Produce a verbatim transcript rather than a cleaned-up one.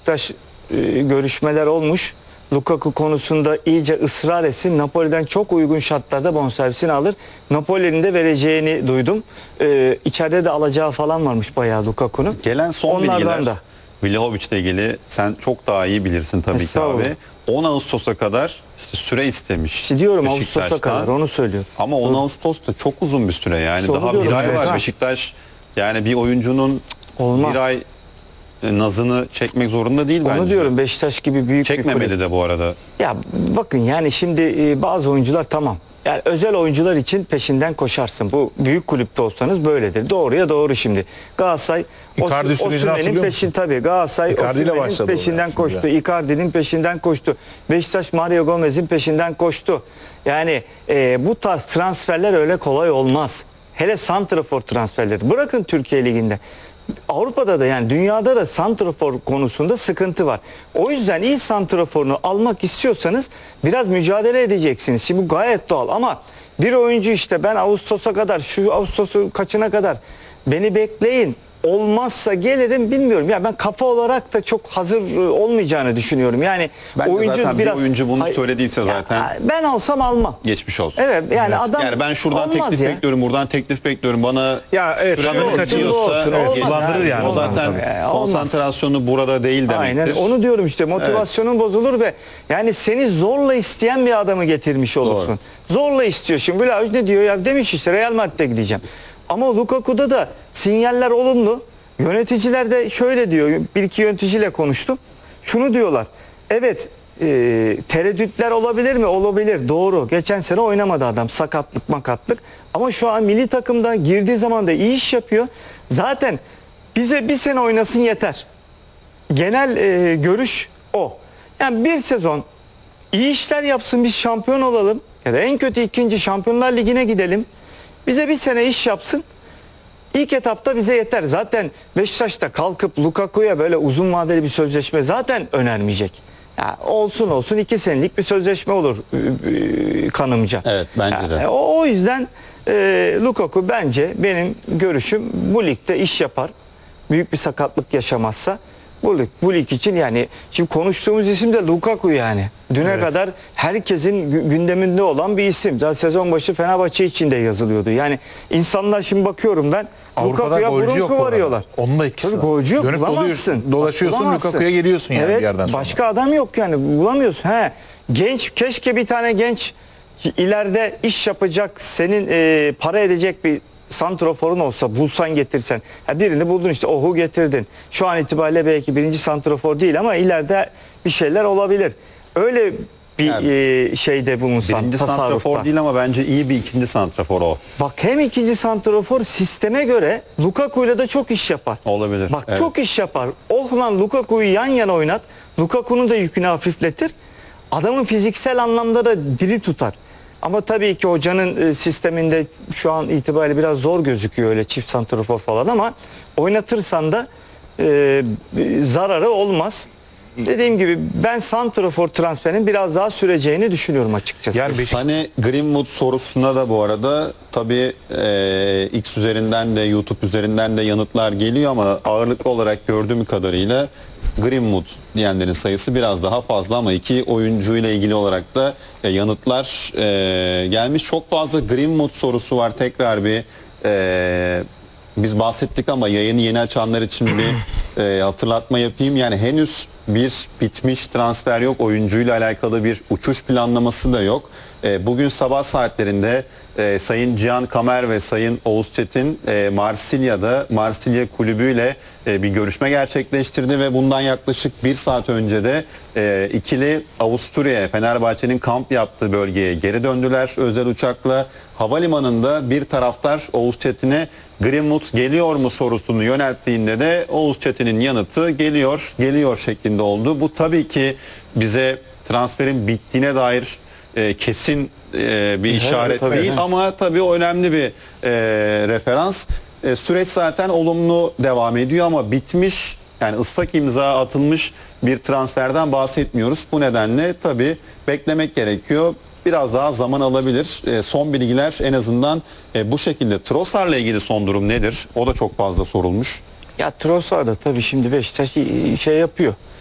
Beşiktaş e, görüşmeler olmuş. Lukaku konusunda iyice ısrar etsin. Napoli'den çok uygun şartlarda bonservisini alır. Napoli'nin de vereceğini duydum. Ee, içeride de alacağı falan varmış bayağı Lukaku'nun. Gelen son Onlardan bilgiler da. Vlahovic'le ilgili sen çok daha iyi bilirsin tabii ki abi. on Ağustos'a kadar işte süre istemiş. İşte diyorum Ağustos'a kadar onu söylüyor. Ama on Ağustos da çok uzun bir süre yani. İşte daha diyorum, bir ay evet. var. Ha. Beşiktaş yani bir oyuncunun Olmaz. bir ay nazını çekmek zorunda değil Onu bence. diyorum, Beşiktaş gibi büyük bir Çekmemeli kulüp. de bu arada. Ya bakın yani şimdi e, bazı oyuncular tamam. Yani özel oyuncular için peşinden koşarsın. Bu büyük kulüpte olsanız böyledir. Doğruya doğru şimdi. Galatasaray Icardi sürecini Osimhen'in hatırlıyor peşin musun? tabii. Galatasaray Icardi ile Osimhen'in başladı peşinden aslında. koştu. Icardi'nin peşinden koştu. Beşiktaş Mario Gomez'in peşinden koştu. Yani e, bu tarz transferler öyle kolay olmaz. Hele santrafor transferleri. Bırakın Türkiye Ligi'nde. Avrupa'da da yani dünyada da santrafor konusunda sıkıntı var. O yüzden iyi santraforunu almak istiyorsanız biraz mücadele edeceksiniz. Şimdi bu gayet doğal ama bir oyuncu işte ben Ağustos'a kadar, şu Ağustos'un kaçına kadar beni bekleyin, olmazsa gelirim bilmiyorum. Ya ben kafa olarak da çok hazır olmayacağını düşünüyorum. Yani Bence oyuncu zaten biraz bir oyuncu bunu Hayır, söylediyse ya zaten ben olsam almam. geçmiş olsun. Evet yani adam Yani ben şuradan olmaz teklif ya. bekliyorum, buradan teklif bekliyorum. Bana Ya evet, süre tadını olsun, kaçırıyorsa olsun, evet, olmaz sulandırır yani. yani. o zaten Tabii, olmaz. konsantrasyonu burada değil demektir. Aynen onu diyorum işte, motivasyonun bozulur ve yani seni zorla isteyen bir adamı getirmiş olursun. Zorla istiyor. Şimdi Vlahovic ne diyor ya, demiş işte Real Madrid'e gideceğim. Ama Lukaku'da da sinyaller olumlu. Yöneticiler de şöyle diyor, bir iki yöneticiyle konuştum. Şunu diyorlar, evet e, tereddütler olabilir mi? Olabilir, doğru. Geçen sene oynamadı adam, sakatlık makatlık. Ama şu an milli takımda girdiği zaman da iyi iş yapıyor. Zaten bize bir sene oynasın yeter. Genel e, görüş o. Yani bir sezon iyi işler yapsın, biz şampiyon olalım. Ya da en kötü ikinci Şampiyonlar Ligi'ne gidelim. Bize bir sene iş yapsın. İlk etapta bize yeter. Zaten Beşiktaş'ta kalkıp Lukaku'ya böyle uzun vadeli bir sözleşme zaten önermeyecek. Ya olsun olsun iki senelik bir sözleşme olur kanımca. Evet, bence Yani de. o, o yüzden e, Lukaku bence, benim görüşüm, bu ligde iş yapar. Büyük bir sakatlık yaşamazsa. Bu lig, bu lig için yani şimdi konuştuğumuz isim de Lukaku yani. Düne Evet. kadar herkesin gü- gündeminde olan bir isim. Daha sezon başı Fenerbahçe için de yazılıyordu. Yani insanlar şimdi bakıyorum ben Avrupa'da Lukaku'ya golcü burun yok bu arada. kıvarıyorlar. Onun da etkisi Tabii var. golcü yok, Dönüp bulamazsın. doluyorsun, dolaşıyorsun, Bulamazsın. Lukaku'ya geliyorsun yani evet, bir yerden sonra. Başka adam yok yani, bulamıyorsun. He, genç, keşke bir tane genç ileride iş yapacak, senin e, para edecek bir santroforun olsa, bulsan getirsen. Ha, birini buldun işte, Ohu getirdin. Şu an itibariyle belki birinci santrofor değil ama ileride bir şeyler olabilir. Öyle bir Yani, e, şeyde bulunsan, Birinci santrafor tasarrufta. değil ama bence iyi bir ikinci santrafor o. Bak hem ikinci santrafor sisteme göre Lukaku'yla da çok iş yapar. Olabilir. Bak Evet. çok iş yapar. Oh lan, Lukaku'yu yan yana oynat. Lukaku'nun da yükünü hafifletir. Adamın fiziksel anlamda da diri tutar. Ama tabii ki hocanın e, sisteminde şu an itibariyle biraz zor gözüküyor öyle çift santrafor falan, ama oynatırsan da e, zararı olmaz. Dediğim gibi ben santrafor transferinin biraz daha süreceğini düşünüyorum açıkçası. Yani Beşik- Sane Greenwood sorusuna da bu arada tabii e, X üzerinden de YouTube üzerinden de yanıtlar geliyor ama ağırlıklı olarak gördüğüm kadarıyla Greenwood diyenlerin sayısı biraz daha fazla ama iki oyuncuyla ilgili olarak da e, yanıtlar e, gelmiş. Çok fazla Greenwood sorusu var. Tekrar bir e, biz bahsettik ama yayını yeni açanlar için bir e, hatırlatma yapayım. Yani henüz bir bitmiş transfer yok. Oyuncuyla alakalı bir uçuş planlaması da yok. E, bugün sabah saatlerinde e, Sayın Cihan Kamer ve Sayın Oğuz Çetin e, Marsilya'da Marsilya kulübüyle e, bir görüşme gerçekleştirdi ve bundan yaklaşık bir saat önce de e, ikili Avusturya'ya, Fenerbahçe'nin kamp yaptığı bölgeye geri döndüler özel uçakla. Havalimanında bir taraftar Oğuz Çetin'e Greenwood geliyor mu sorusunu yönelttiğinde de Oğuz Çetin'in yanıtı geliyor, geliyor şeklinde oldu. Bu tabii ki bize transferin bittiğine dair e, kesin e, bir işaret tabii, değil evet. ama tabii o önemli bir e, referans. E, süreç zaten olumlu devam ediyor ama bitmiş, yani ıslak imza atılmış bir transferden bahsetmiyoruz. Bu nedenle tabii beklemek gerekiyor. Biraz daha zaman alabilir. E, son bilgiler en azından e, bu şekilde. Trossard'la ilgili son durum nedir? O da çok fazla sorulmuş. Ya Trossard da tabii şimdi Beşiktaş şey yapıyor.